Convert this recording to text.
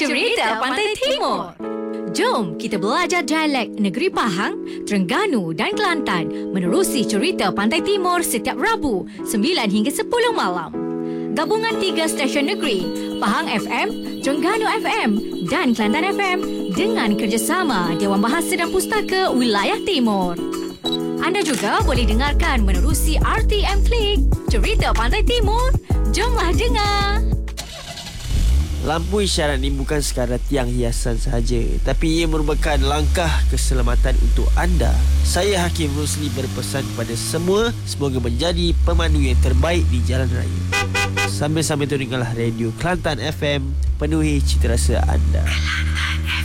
Cerita Pantai Timur. Jom kita belajar dialek negeri Pahang, Terengganu dan Kelantan menerusi Cerita Pantai Timur setiap Rabu 9 hingga 10 malam. Gabungan 3 stesen negeri, Pahang FM, Terengganu FM dan Kelantan FM dengan kerjasama Dewan Bahasa dan Pustaka Wilayah Timur. Anda juga boleh dengarkan menerusi RTM Klik, Cerita Pantai Timur. Jomlah dengar. Lampu isyarat ini bukan sekadar tiang hiasan sahaja, tapi ia merupakan langkah keselamatan untuk anda. Saya Hakim Rusli berpesan kepada semua, semoga menjadi pemandu yang terbaik di jalan raya. Sambil-sambil tu dengarlah radio Kelantan FM, penuhi cita rasa anda.